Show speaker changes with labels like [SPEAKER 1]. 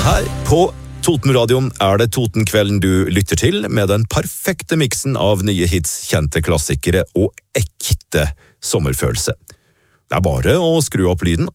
[SPEAKER 1] Her på Totenradioen det Totenkvelden du lytter til, med den perfekte miksen av nye hits, kjente klassikere og ekte sommerfølelse. Det bare å skru opp lyden